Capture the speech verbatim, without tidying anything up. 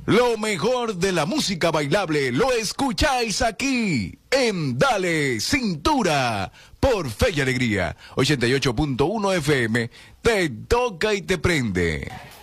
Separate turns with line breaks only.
Lo mejor de la música bailable lo escucháis aquí en Dale Cintura por Fe y Alegría. ochenta y ocho punto uno F M, te toca y te prende.